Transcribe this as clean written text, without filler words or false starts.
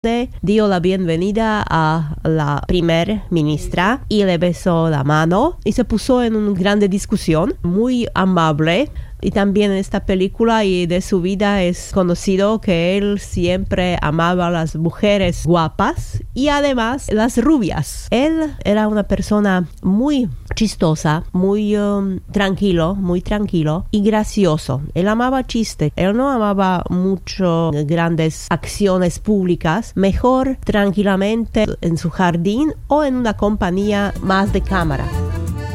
dio la bienvenida a la primer ministra y le besó la mano y se puso en una grande discusión, muy amable. Y también en esta película y de su vida es conocido que él siempre amaba a las mujeres guapas y además las rubias. Él era una persona muy chistosa, muy tranquilo y gracioso. Él amaba chiste. Él no amaba mucho grandes acciones públicas. Mejor tranquilamente en su jardín o en una compañía más de cámara.